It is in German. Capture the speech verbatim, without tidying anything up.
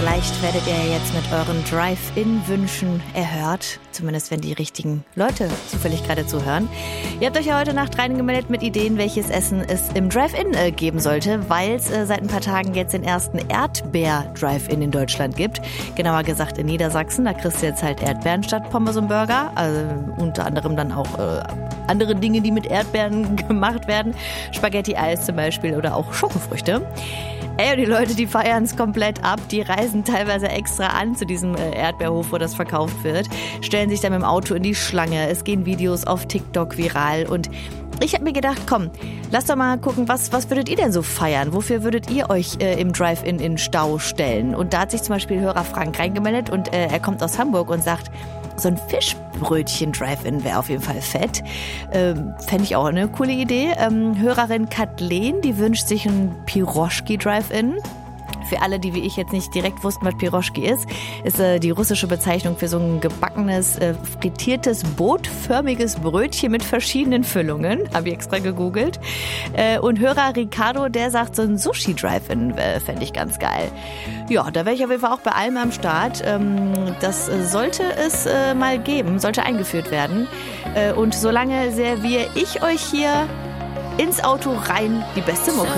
Vielleicht werdet ihr ja jetzt mit euren Drive-In-Wünschen erhört. Zumindest, wenn die richtigen Leute zufällig gerade zuhören. Ihr habt euch ja heute Nacht reingemeldet mit Ideen, welches Essen es im Drive-In äh, geben sollte, weil es äh, seit ein paar Tagen jetzt den ersten Erdbeer-Drive-In in Deutschland gibt. Genauer gesagt in Niedersachsen. Da kriegst du jetzt halt Erdbeeren statt Pommes und Burger. Also unter anderem dann auch äh, andere Dinge, die mit Erdbeeren gemacht werden. Spaghetti-Eis zum Beispiel oder auch Schokofrüchte. Ey, und die Leute, die feiern es komplett ab. Die reisen teilweise extra an zu diesem äh, Erdbeerhof, wo das verkauft wird. Stellen sich dann mit dem Auto in die Schlange. Es gehen Videos auf TikTok viral. Und ich habe mir gedacht, komm, lass doch mal gucken, was, was würdet ihr denn so feiern? Wofür würdet ihr euch äh, im Drive-In in Stau stellen? Und da hat sich zum Beispiel Hörer Frank reingemeldet und äh, er kommt aus Hamburg und sagt, so ein Fischbrötchen Drive-In wäre auf jeden Fall fett. Ähm, Fände ich auch eine coole Idee. Ähm, Hörerin Kathleen, die wünscht sich ein Piroschki Drive-In. Für alle, die wie ich jetzt nicht direkt wussten, was Piroschki ist, ist äh, die russische Bezeichnung für so ein gebackenes, äh, frittiertes, bootförmiges Brötchen mit verschiedenen Füllungen. Habe ich extra gegoogelt. Äh, und Hörer Ricardo, der sagt, so ein Sushi-Drive-In äh, fände ich ganz geil. Ja, da wäre ich auf jeden Fall auch bei allem am Start. Ähm, das äh, sollte es äh, mal geben, sollte eingeführt werden. Äh, und solange serviere ich euch hier ins Auto rein die beste Mucke.